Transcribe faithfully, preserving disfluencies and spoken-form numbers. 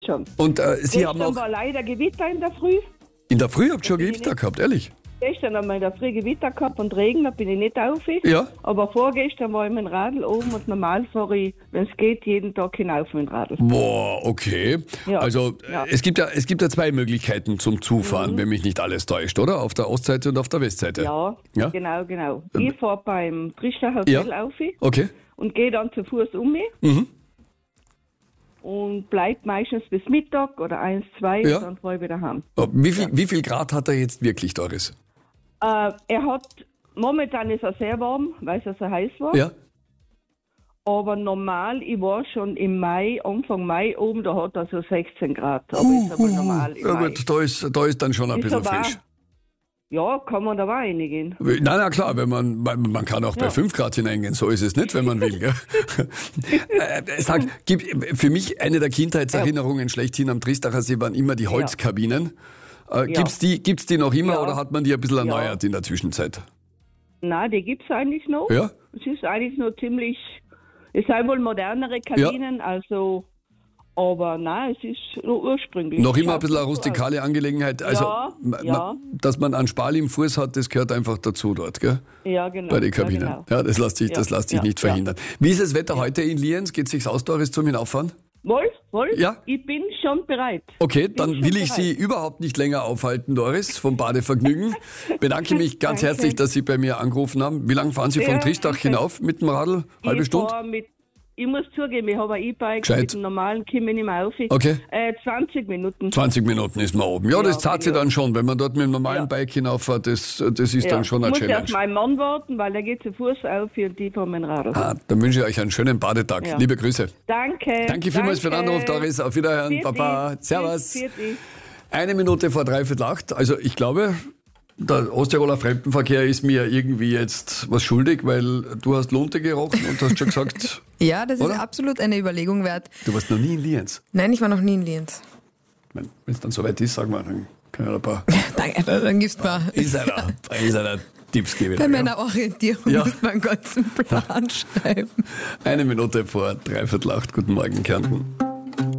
schon. Und äh, Sie Gestern haben auch war leider Gewitter in der Früh. in der Früh habt ihr schon bin ich Gewitter nicht- gehabt, ehrlich? Gestern haben wir in der Früh Gewitter gehabt und Regen, da bin ich nicht auf. Ja. Aber vorgestern war ich mit dem Radl oben und normal fahre ich, wenn es geht, jeden Tag hinauf mit dem Radl. Boah, okay. Ja. Also Ja. es gibt ja es gibt ja zwei Möglichkeiten zum Zufahren, wenn mich nicht alles täuscht, oder? Auf der Ostseite und auf der Westseite. Ja, Ja? genau, genau. Ich fahre beim Trichter Hotel Ja. auf Okay. und gehe dann zu Fuß um mich Mhm. und bleib meistens bis Mittag oder eins, zwei Ja. und dann fahre ich wieder heim. Oh, Wie viel, wie viel Grad hat er jetzt wirklich, Doris? Äh, er hat, momentan ist er sehr warm, weil es ja so heiß war. Ja. Aber normal, ich war schon im Mai, Anfang Mai oben, da hat er so sechzehn Grad. Aber Uh, ist aber normal im ja Mai. gut, da ist, da ist dann schon ein Ist bisschen aber- frisch. Ja, kann man da reingehen. Nein, na klar, wenn man, man, man kann auch bei Ja. fünf Grad hineingehen, so ist es nicht, wenn man will. Gell? äh, sag, gib, für mich eine der Kindheitserinnerungen schlechthin am Tristacher See waren immer die Holzkabinen. Äh, Ja. Gibt's die, gibt's die noch immer Ja. oder hat man die ein bisschen Ja. erneuert in der Zwischenzeit? Nein, die gibt es eigentlich noch. Ja? Es ist eigentlich noch ziemlich, es sind wohl modernere Kabinen, also, aber nein, es ist noch ursprünglich. Noch immer ein Schaut bisschen eine so aus. rustikale Angelegenheit. Also, Ja, ma- ma- ja. dass man einen Spal im Fuß hat, das gehört einfach dazu dort, gell? Ja, genau. Bei den Kabinen. Ja, Ja, genau. das lässt sich, Ja, das lässt sich ja, nicht ja. verhindern. Wie ist das Wetter heute in Lienz? Geht es sich aus, Doris, zum Hinauffahren? Wohl, wohl, Ja. ich bin schon bereit. Okay, Bin dann schon will ich bereit. Sie überhaupt nicht länger aufhalten, Doris, vom Badevergnügen. Bedanke mich ganz Danke. herzlich, dass Sie bei mir angerufen haben. Wie lange fahren Sie von Ja, Triestach danke. hinauf mit dem Radl? Halbe ich Stunde? fahr Mit, ich muss zugeben, ich habe ein E-Bike, Gescheit. mit dem normalen komme ich nicht mehr auf. Okay. Äh, zwanzig Minuten. zwanzig Minuten ist man oben. Ja, das Ja, zahlt sich ja. dann schon. Wenn man dort mit dem normalen Ja. Bike hinauffährt, das, das ist Ja. dann schon eine Ich muss erst Challenge. meinen Mann warten, weil der geht zu Fuß auf und die von meinem Radl. Ah, dann wünsche ich euch einen schönen Badetag. Ja. Liebe Grüße. Danke. Danke vielmals für den Anruf, Doris. Auf Wiederhören. Vierte. Baba. Servus. Vierte. Eine Minute vor dreiviertel acht. Also ich glaube, der Osttiroler Fremdenverkehr ist mir irgendwie jetzt was schuldig, weil du hast Lunte gerochen und hast schon gesagt, Ja, das Oder? ist absolut eine Überlegung wert. du warst noch nie in Lienz. Nein, ich war noch nie in Lienz. Wenn es dann soweit ist, sag mal, dann kann ich ein paar Danke, dann gibst du mal Insider, Insider Tipps geben. bei meiner Orientierung Ja. musst du mal einen ganzen Plan schreiben. Eine Minute vor dreiviertel acht. Guten Morgen, Kärnten.